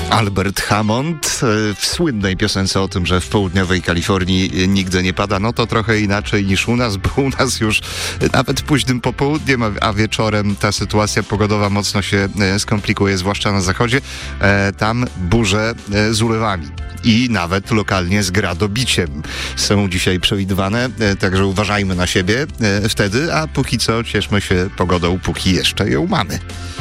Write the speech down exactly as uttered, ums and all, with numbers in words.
Albert Hammond w słynnej piosence o tym, że w południowej Kalifornii nigdy nie pada, no to trochę inaczej niż u nas, bo u nas już nawet późnym popołudniem, a wieczorem ta sytuacja pogodowa mocno się skomplikuje, zwłaszcza na zachodzie. Tam burze z ulewami i nawet lokalnie z gradobiciem są dzisiaj przewidywane, także uważajmy na siebie wtedy, a póki co cieszmy się pogodą, póki jeszcze ją mamy.